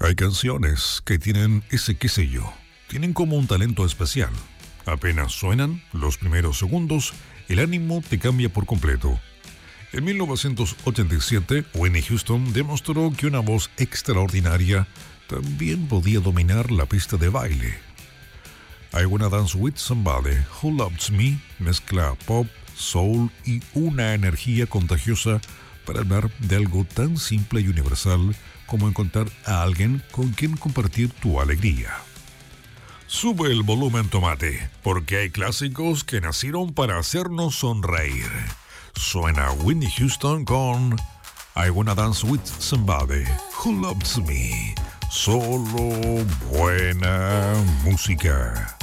Hay canciones que tienen ese qué sé yo, tienen como un talento especial. Apenas suenan los primeros segundos, el ánimo te cambia por completo. En 1987, Whitney Houston demostró que una voz extraordinaria también podía dominar la pista de baile. I Wanna Dance With Somebody Who Loves Me mezcla pop, soul y una energía contagiosa para hablar de algo tan simple y universal como encontrar a alguien con quien compartir tu alegría. Sube el volumen, tomate, porque hay clásicos que nacieron para hacernos sonreír. Suena Whitney Houston con I Wanna Dance With Somebody Who Loves Me. Solo buena música.